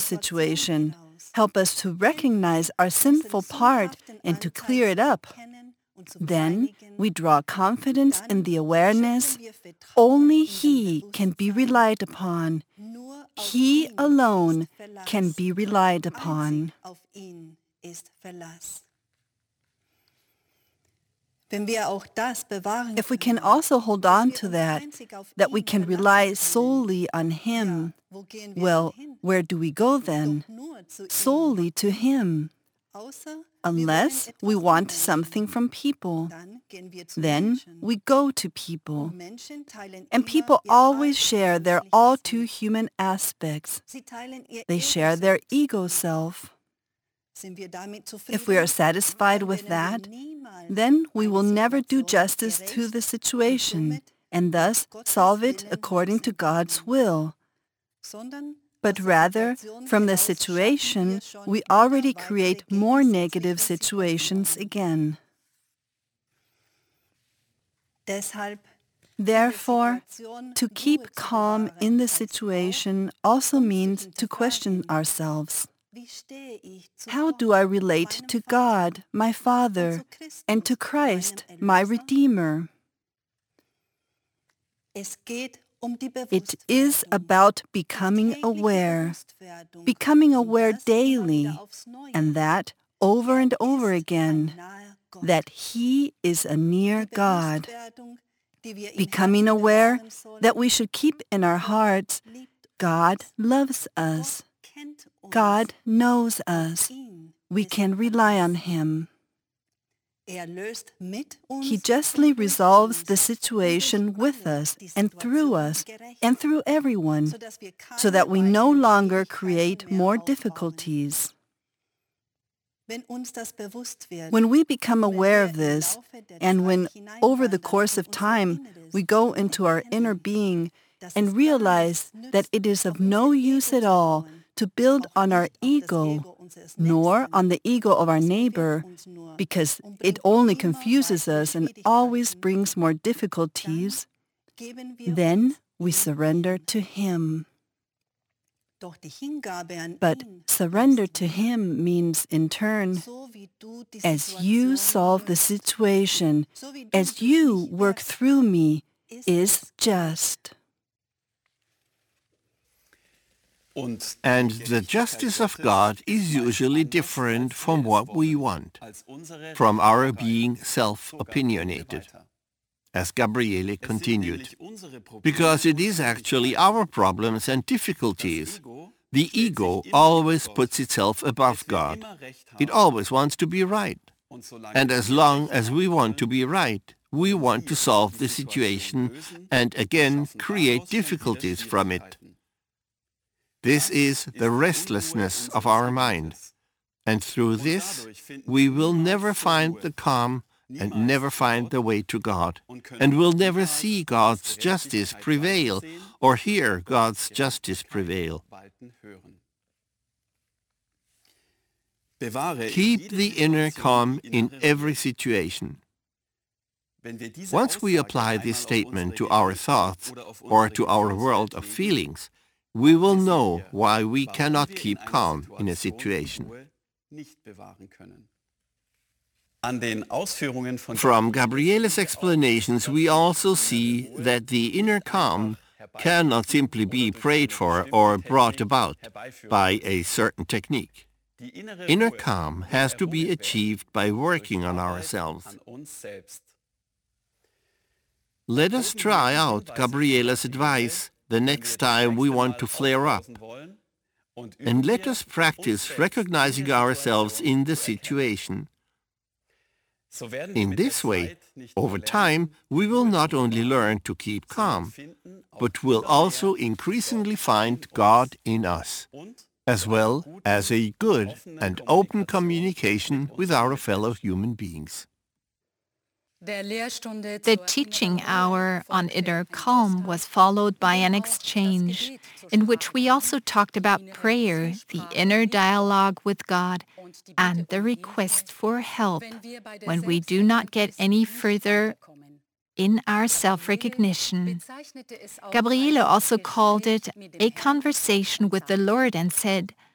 situation, help us to recognize our sinful part and to clear it up. Then we draw confidence in the awareness only He can be relied upon. He alone can be relied upon. If we can also hold on to that we can rely solely on Him, well, where do we go then? Solely to Him. Unless we want something from people, then we go to people. And people always share their all too human aspects. They share their ego self. If we are satisfied with that, then we will never do justice to the situation and thus solve it according to God's will. But rather, from the situation, we already create more negative situations again. Therefore, to keep calm in the situation also means to question ourselves. How do I relate to God, my Father, and to Christ, my Redeemer? It is about becoming aware daily, and that over and over again, that He is a near God. Becoming aware that we should keep in our hearts, God loves us. God knows us. We can rely on Him. He justly resolves the situation with us and through everyone, so that we no longer create more difficulties. When we become aware of this, and when over the course of time we go into our inner being and realize that it is of no use at all to build on our ego, nor on the ego of our neighbor, because it only confuses us and always brings more difficulties, then we surrender to Him. But surrender to Him means, in turn, as you solve the situation, as you work through me, is just. And the justice of God is usually different from what we want, from our being self-opinionated, as Gabriele continued, because it is actually our problems and difficulties. The ego always puts itself above God. It always wants to be right. And as long as we want to be right, we want to solve the situation and again create difficulties from it. This is the restlessness of our mind, and through this we will never find the calm and never find the way to God, and will never see God's justice prevail or hear God's justice prevail. Keep the inner calm in every situation. Once we apply this statement to our thoughts or to our world of feelings, we will know why we cannot keep calm in a situation. From Gabriele's explanations, we also see that the inner calm cannot simply be prayed for or brought about by a certain technique. Inner calm has to be achieved by working on ourselves. Let us try out Gabriele's advice the next time we want to flare up. And let us practice recognizing ourselves in the situation. In this way, over time, we will not only learn to keep calm, but will also increasingly find God in us, as well as a good and open communication with our fellow human beings. The teaching hour on inner calm was followed by an exchange in which we also talked about prayer, the inner dialogue with God, and the request for help when we do not get any further in our self-recognition. Gabriele also called it a conversation with the Lord and said,